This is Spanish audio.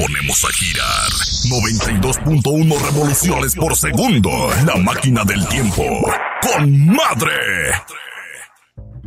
ponemos a girar. 92.1 revoluciones por segundo. La máquina del tiempo. ¡Con madre!